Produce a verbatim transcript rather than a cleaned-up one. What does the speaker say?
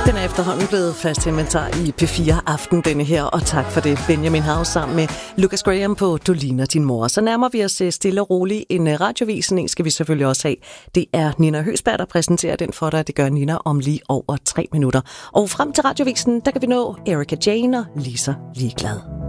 Den er efterhånden blevet fast inventar i P fire Aften denne her, og tak for det, Benjamin House sammen med Lucas Graham på Du ligner din mor. Så nærmer vi os stille og roligt en radiovisen. En skal vi selvfølgelig også have. Det er Nina Høsberg, der præsenterer den for dig. Det gør Nina om lige over tre minutter. Og frem til radiovisen, der kan vi nå Erika Jane og Lisa Ligeglad.